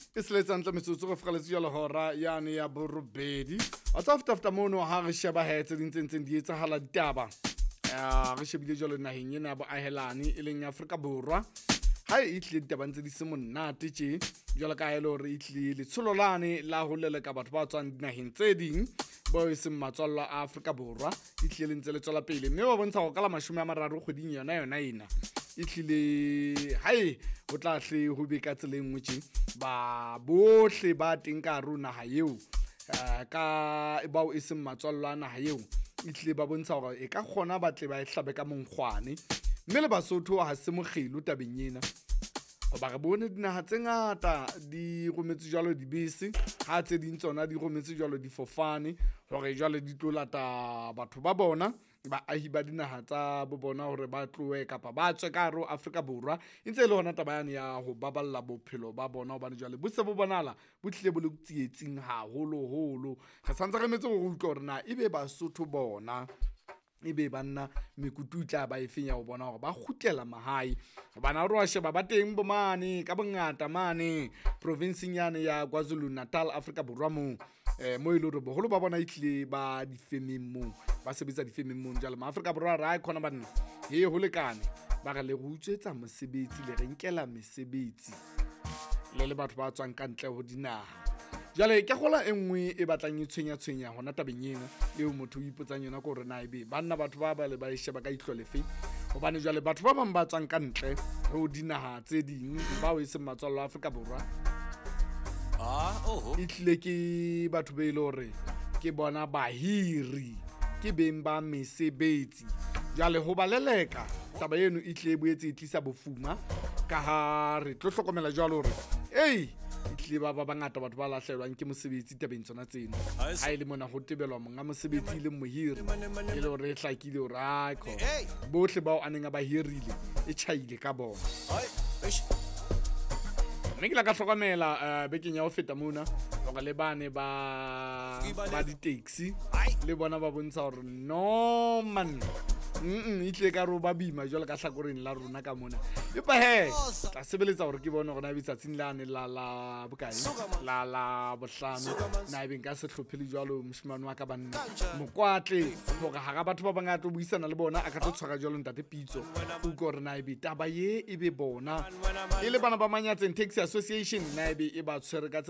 e seletsantla metsotso go fgaletse jalo hora yane ya borobedi a tsafta mono ha re sheba hetse dintseng di etsagala ditaba re shebile jalo naheng ena bo ahelane e leng Afrika Borwa ha e tle ditaba ntse di se monate tje jalo ka ele hore e tle letshololane la ho leleka batho ba tswang dinaheng tse ding bo e seng matswalla a Afrika Borwa e tle le ntse le tswela pele mme ba bontsha go kala 30 kgweding yona ena e tlile hae ho tla hle ho be ka tseleng tje ba bohle ba teng ka rona ha eo ka bao e seng matswalla naha eo e tle ba bontsha hore e ka kgona ba tle ba e hlabe ka monkgwane mme le Basotho ha se mokgelo tabeng ena ba re bone dinaha tse ngata di rometse jalo dibese ha tse ding tsona di rometse jalo difofane hore jalo di tlo lata batho ba bona ba ahi ba dinaha tsa bo bona hore ba tloe kapa ba tswe ka ro Afrika Borwa ntse le hona taba yana ya ho baballa bophelo ba bona hobane jale bo se bo bonala bo tlile bo le tsietsing haholo re santse re metse go utlwa hore na ebe Basotho bona ebe banna mekutu tla ba efenya go bona hore ba khutlela mahae bana ro a sheba ba teng bo mane ka bongata mane provinceng yane ya KwaZulu-Natal Afrika Borwa mo ile re boholo ba bona itlile ba difemeng mo ba sebetsa difemeng mo jalo ma Afrika Borwa ra khona bana he ho lekane ba ga le go utswetsa mosebetsi le renkela mesebetsi le batho ba tswang ka ntle ho dinaha jale ke gola engwe e batlang e tshwenya hona tabeng ena eo motho o ipotsang yona go re na ebe banna batho ba le ba sheba ka itlholefe hobane jale batho ba bang ba tswang ka ntle ho dinaha tse ding ba o se matswalo a Afrika Borwa itlile ke batho be ile hore ke bona bahiri ke beng ba mesebetsi jale ho baleleka taba eno itlile boetse itlisa bofuma ka ha re tlo hlokomela jalo hore ba bangata batho ba lahlelwang ke mosebetsi tabeng tsona tseno ha ile mona ho tebelwa monga mosebetsi le mohiri e le hore hlakile hore akho bohle bao aneng ba hirile e chaile ka bona mme ke la ka hlokomela bekeng ya ho feta mona hore le bane ba di-taxi le bona ba bontsha hore no man itle ka ro ba bima jwale ka hlakoreng la rona ka mona epa tla sebeletsa hore ke bona hore na bitsatsing lane la bokae la bohlano na ibeng ka se hlophele jwalo moshimane wa ka banna mokwatle hore ha ga batho ba bangata o buisana le bona a ka tlo tshwara jwalo ntate Pitso o go re na ibe taba ye e be bona e le bana ba Manyatseng Taxi Association na ibe e ba tshwere ka